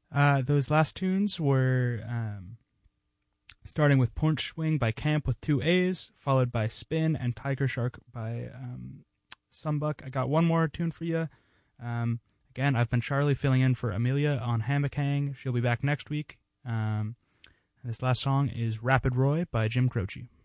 Those last tunes were starting with Punch Swing by Camp with 2 A's, followed by Spin and Tiger Shark by Sumbuck. I got one more tune for you. Again, I've been Charlie filling in for Amelia on Hammock Hang. She'll be back next week. This last song is Rapid Roy by Jim Croce.